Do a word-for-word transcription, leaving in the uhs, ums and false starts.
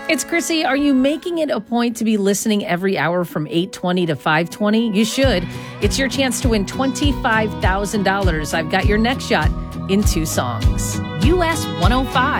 It's Chrissy. Are you making it a point to be listening every hour from eight twenty to five twenty? You should. It's your chance to win twenty-five thousand dollars. I've got your next shot in two songs. U S one oh five.